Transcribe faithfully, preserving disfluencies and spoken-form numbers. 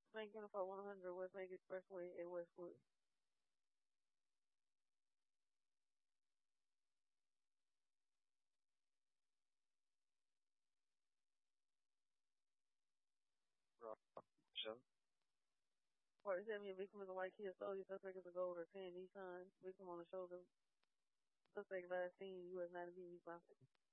Banking for one hundred West Lake Expressway at Westwood. Sure. forty-seven, victim is a white kid, soldier, suspect is a gold or tan Nissan, victim on the shoulder, suspect last seen, U S ninety responsible.